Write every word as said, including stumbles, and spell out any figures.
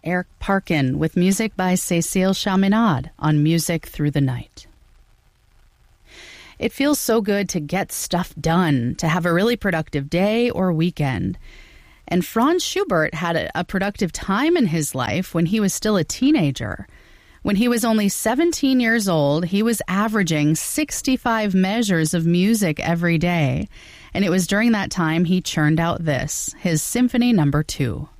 Eric Parkin with music by Cécile Chaminade on Music Through the Night. It feels so good to get stuff done, to have a really productive day or weekend. And Franz Schubert had a, a productive time in his life when he was still a teenager. When he was only seventeen years old, he was averaging sixty-five measures of music every day. And it was during that time he churned out this, his Symphony Number Two.